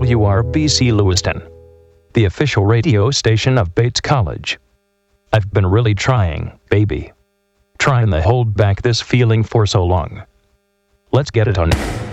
WRBC Lewiston, the official radio station of Bates College. I've been really trying, baby. Trying to hold back this feeling for so long. Let's get it on.